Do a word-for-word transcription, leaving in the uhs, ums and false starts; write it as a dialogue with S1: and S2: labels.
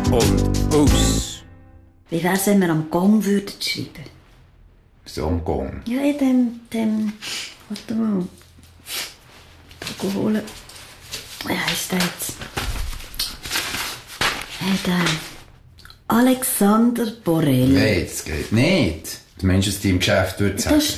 S1: und aus.
S2: Wie wär's, wenn wir am Gong würden schreiben?
S3: So am Gong?
S2: Ja, in dem, dem, warte mal. Da holen. Wie heisst der jetzt? Hey, der Alexander Borel.
S3: Nein, das geht nicht. Der Mensch aus deinem Geschäft würde sagen.